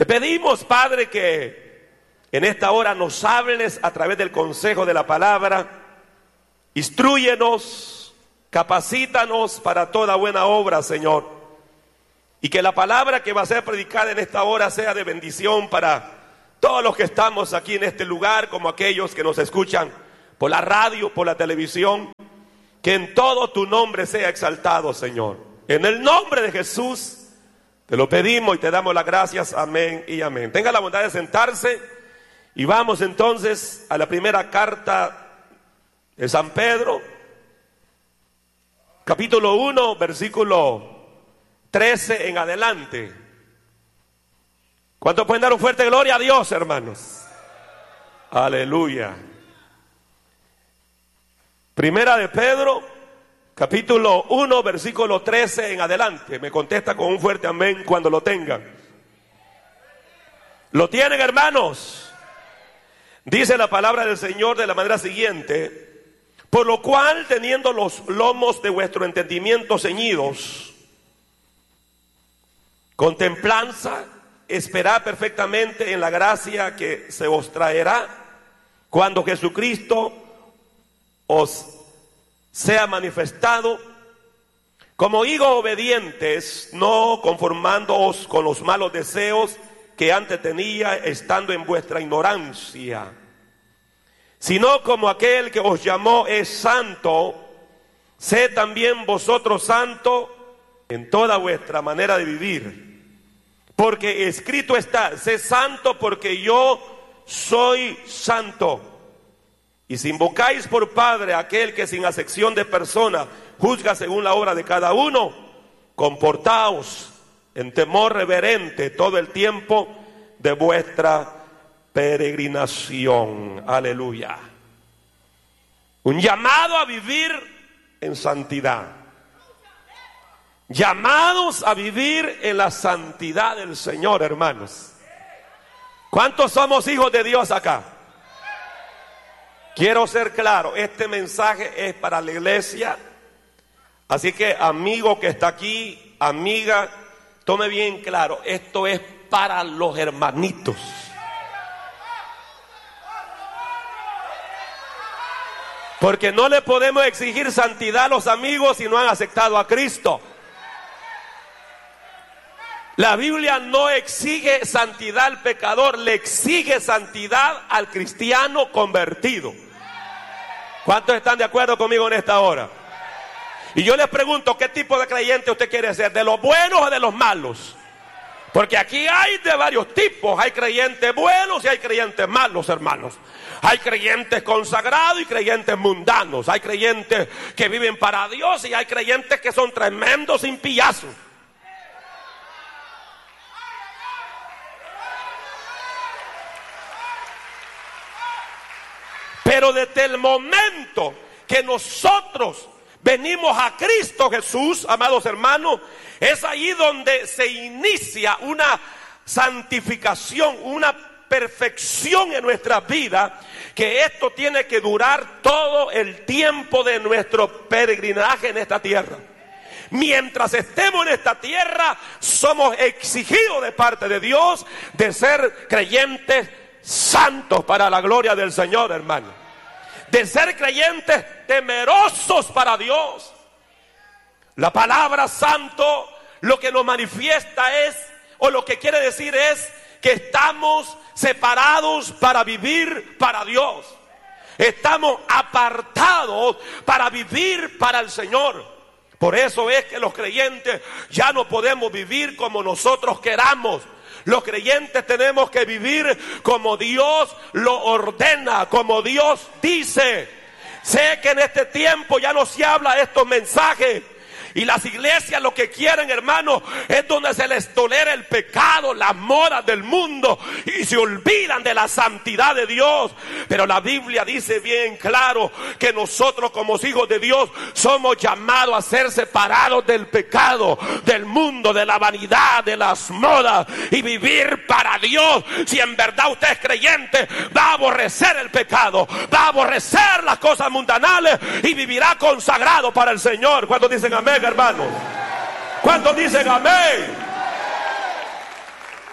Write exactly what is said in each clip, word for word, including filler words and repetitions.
Te pedimos, Padre, que en esta hora nos hables a través del consejo de la palabra. Instrúyenos, capacítanos para toda buena obra, Señor. Y que la palabra que va a ser predicada en esta hora sea de bendición para todos los que estamos aquí en este lugar, como aquellos que nos escuchan por la radio, por la televisión. Que en todo tu nombre sea exaltado, Señor. En el nombre de Jesús te lo pedimos y te damos las gracias. Amén y amén. Tenga la bondad de sentarse y vamos entonces a la primera carta de San Pedro, capítulo uno, versículo trece en adelante. ¿Cuántos pueden dar un fuerte gloria a Dios, hermanos? Aleluya. Primera de Pedro, capítulo uno, versículo trece en adelante. Me contesta con un fuerte amén cuando lo tengan. ¿Lo tienen, hermanos? Dice la palabra del Señor de la manera siguiente: por lo cual, teniendo los lomos de vuestro entendimiento ceñidos, con templanza, esperad perfectamente en la gracia que se os traerá cuando Jesucristo os sea manifestado. Como hijos obedientes, no conformándoos con los malos deseos que antes tenía estando en vuestra ignorancia, sino como aquel que os llamó es santo, sed también vosotros santos en toda vuestra manera de vivir. Porque escrito está: sé santo porque yo soy santo. Y si invocáis por Padre a aquel que sin acepción de persona juzga según la obra de cada uno, comportaos en temor reverente todo el tiempo de vuestra peregrinación. Aleluya. Un llamado a vivir en santidad. Llamados a vivir en la santidad del Señor, hermanos. ¿Cuántos somos hijos de Dios acá? Quiero ser claro, este mensaje es para la iglesia. Así que, amigo que está aquí, amiga, tome bien claro, esto es para los hermanitos. Porque no le podemos exigir santidad a los amigos si no han aceptado a Cristo. La Biblia no exige santidad al pecador, le exige santidad al cristiano convertido. ¿Cuántos están de acuerdo conmigo en esta hora? Y yo les pregunto, ¿qué tipo de creyente usted quiere ser? ¿De los buenos o de los malos? Porque aquí hay de varios tipos. Hay creyentes buenos y hay creyentes malos, hermanos. Hay creyentes consagrados y creyentes mundanos. Hay creyentes que viven para Dios y hay creyentes que son tremendos impillazos. Pero desde el momento que nosotros venimos a Cristo Jesús, amados hermanos, es ahí donde se inicia una santificación, una perfección en nuestra vida, que esto tiene que durar todo el tiempo de nuestro peregrinaje en esta tierra. Mientras estemos en esta tierra, somos exigidos de parte de Dios de ser creyentes santos para la gloria del Señor, hermano. De ser creyentes temerosos para Dios. La palabra santo lo que nos manifiesta es, o lo que quiere decir es, que estamos separados para vivir para Dios. Estamos apartados para vivir para el Señor. Por eso es que los creyentes ya no podemos vivir como nosotros queramos. Los creyentes tenemos que vivir como Dios lo ordena, como Dios dice. Sé que en este tiempo ya no se habla de estos mensajes. Y las iglesias lo que quieren, hermanos, es donde se les tolera el pecado, las modas del mundo, y se olvidan de la santidad de Dios. Pero la Biblia dice bien claro que nosotros como hijos de Dios somos llamados a ser separados del pecado, del mundo, de la vanidad, de las modas, y vivir para Dios. Si en verdad usted es creyente, va a aborrecer el pecado, va a aborrecer las cosas mundanales y vivirá consagrado para el Señor. ¿Cuántos dicen amén, hermanos? ¿Cuántos dicen amén?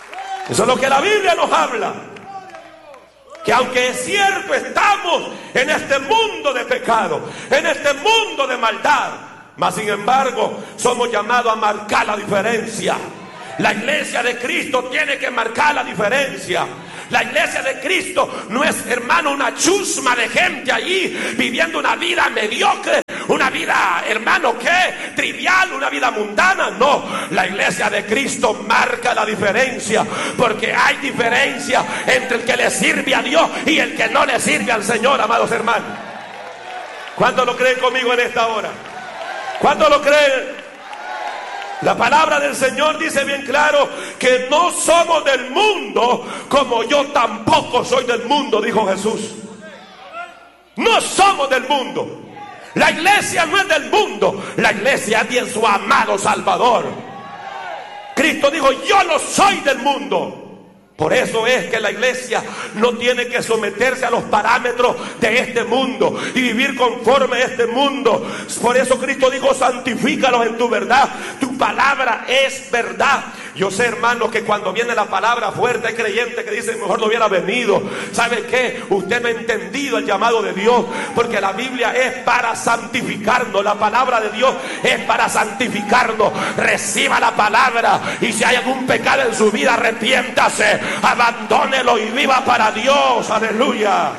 Eso es lo que la Biblia nos habla. Que aunque es cierto, estamos en este mundo de pecado, en este mundo de maldad, mas sin embargo somos llamados a marcar la diferencia. La iglesia de Cristo tiene que marcar la diferencia. La iglesia de Cristo no es, hermano, una chusma de gente allí viviendo una vida mediocre, una vida, hermano, ¿qué? Trivial, una vida mundana. No, la iglesia de Cristo marca la diferencia, porque hay diferencia entre el que le sirve a Dios y el que no le sirve al Señor, amados hermanos. ¿Cuántos lo creen conmigo en esta hora? ¿Cuántos lo creen? La palabra del Señor dice bien claro que no somos del mundo, como yo tampoco soy del mundo, dijo Jesús. No somos del mundo. La iglesia no es del mundo, la iglesia es de su amado Salvador. Cristo dijo: yo no soy del mundo. Por eso es que la iglesia no tiene que someterse a los parámetros de este mundo y vivir conforme a este mundo. Por eso Cristo dijo: santifícalos en tu verdad, tu palabra es verdad. Yo sé, hermanos, que cuando viene la palabra fuerte hay creyentes que dicen: mejor no hubiera venido. ¿Sabe qué? Usted no ha entendido el llamado de Dios, porque la Biblia es para santificarnos. La palabra de Dios es para santificarnos. Reciba la palabra, y si hay algún pecado en su vida, arrepiéntase, abandónelo y viva para Dios. Aleluya.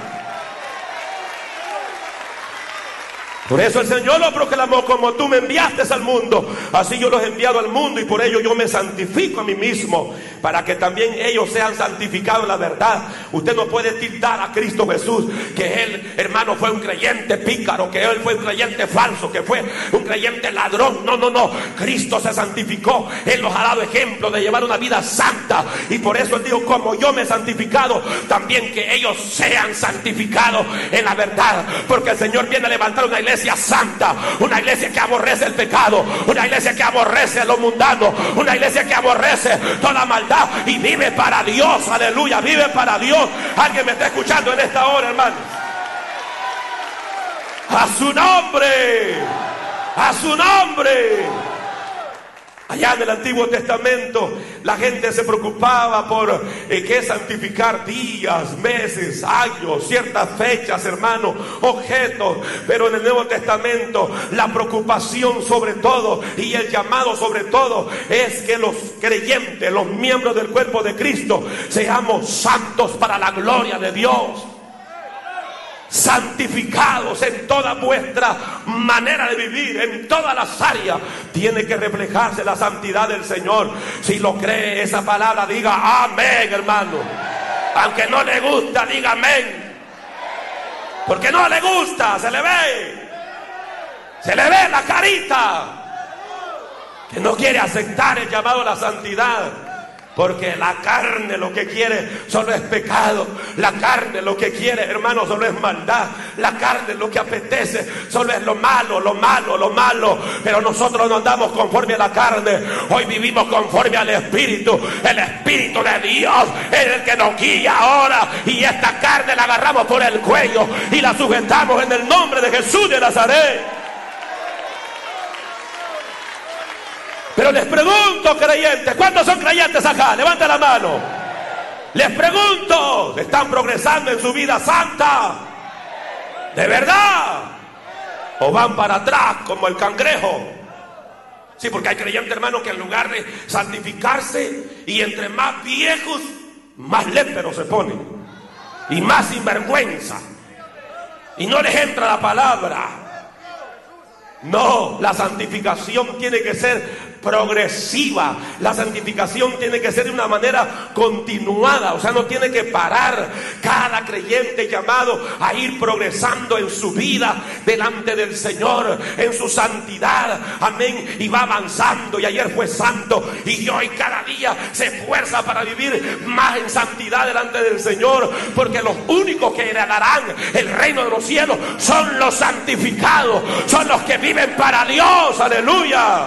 Por eso el Señor lo proclamó: como tú me enviaste al mundo, así yo los he enviado al mundo, y por ello yo me santifico a mí mismo, para que también ellos sean santificados en la verdad. Usted no puede tildar a Cristo Jesús que él, hermano, fue un creyente pícaro, que él fue un creyente falso, que fue un creyente ladrón. No, no, no. Cristo se santificó. Él nos ha dado ejemplo de llevar una vida santa, y por eso él dijo: como yo me he santificado, también que ellos sean santificados en la verdad. Porque el Señor viene a levantar una iglesia santa, una iglesia que aborrece el pecado, una iglesia que aborrece lo mundano, una iglesia que aborrece toda maldad y vive para Dios. Aleluya, vive para Dios. Alguien me está escuchando en esta hora, hermano. A su nombre, a su nombre. Allá en el Antiguo Testamento la gente se preocupaba por eh, qué santificar días, meses, años, ciertas fechas, hermanos, objetos. Pero en el Nuevo Testamento la preocupación sobre todo, y el llamado sobre todo, es que los creyentes, los miembros del cuerpo de Cristo, seamos santos para la gloria de Dios. Santificados en toda vuestra manera de vivir, en todas las áreas. Tiene que reflejarse la santidad del Señor. Si lo cree esa palabra, diga amén, hermano. Aunque no le gusta, diga amén. Porque no le gusta, se le ve, se le ve la carita que no quiere aceptar el llamado a la santidad. Porque la carne lo que quiere solo es pecado. La carne lo que quiere, hermano, solo es maldad. La carne lo que apetece solo es lo malo, lo malo, lo malo. Pero nosotros no andamos conforme a la carne. Hoy vivimos conforme al Espíritu. El Espíritu de Dios es el que nos guía ahora. Y esta carne la agarramos por el cuello y la sujetamos en el nombre de Jesús de Nazaret. Pero les pregunto, creyentes, ¿cuántos son creyentes acá? Levanta la mano. Les pregunto, ¿están progresando en su vida santa? ¿De verdad? ¿O van para atrás como el cangrejo? Sí, porque hay creyentes, hermanos, que en lugar de santificarse, y entre más viejos, más léperos se ponen, y más sinvergüenza, y no les entra la palabra. No, la santificación tiene que ser progresiva. La santificación tiene que ser de una manera continuada. O sea, no tiene que parar. Cada creyente llamado a ir progresando en su vida delante del Señor, en su santidad. Amén. Y va avanzando. Y ayer fue santo, y hoy cada día se esfuerza para vivir más en santidad delante del Señor. Porque los únicos que heredarán el reino de los cielos son los santificados, son los que viven para Dios. Aleluya.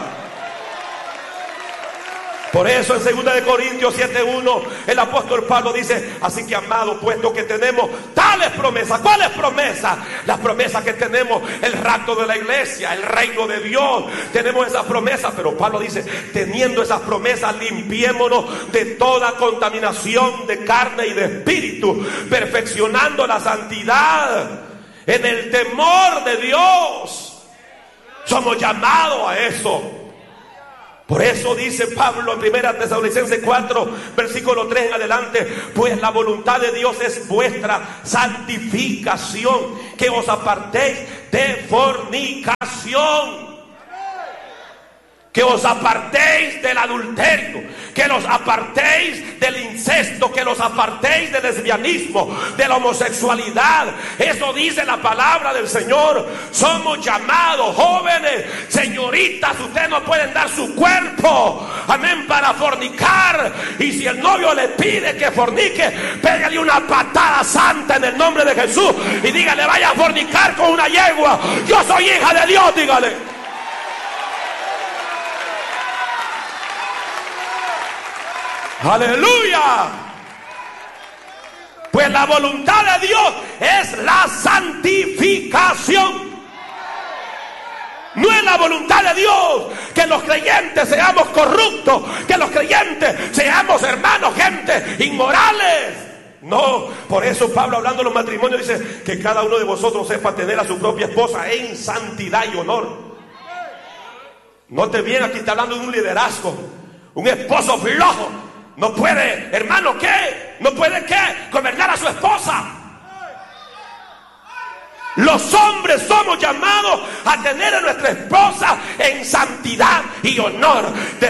Por eso en dos Corintios siete uno el apóstol Pablo dice: así que, amados, puesto que tenemos tal ¿Cuáles promesas? ¿Cuáles promesas? Las promesas que tenemos, el rapto de la iglesia, el reino de Dios. Tenemos esas promesas, pero Pablo dice, teniendo esas promesas, limpiémonos de toda contaminación de carne y de espíritu, perfeccionando la santidad en el temor de Dios. Somos llamados a eso. Por eso dice Pablo en primera Tesalonicenses cuatro, versículo tres en adelante, pues la voluntad de Dios es vuestra santificación, que os apartéis de fornicación, que os apartéis del adulterio, que los apartéis del incesto, que los apartéis del lesbianismo, de la homosexualidad. Eso dice la palabra del Señor. Somos llamados, jóvenes, señoritas, ustedes no pueden dar su cuerpo, amén, para fornicar. Y si el novio le pide que fornique, pégale una patada santa en el nombre de Jesús y dígale, vaya a fornicar con una yegua. Yo soy hija de Dios, dígale. Aleluya. Pues la voluntad de Dios es la santificación. No es la voluntad de Dios que los creyentes seamos corruptos, que los creyentes seamos, hermanos, gente inmorales. No, por eso Pablo, hablando de los matrimonios, dice que cada uno de vosotros sepa tener a su propia esposa en santidad y honor. Note bien, aquí está hablando de un liderazgo. Un esposo flojo no puede, hermano, ¿qué? No puede, ¿qué? Gobernar a su esposa. Los hombres somos llamados a tener a nuestra esposa en santidad y honor. De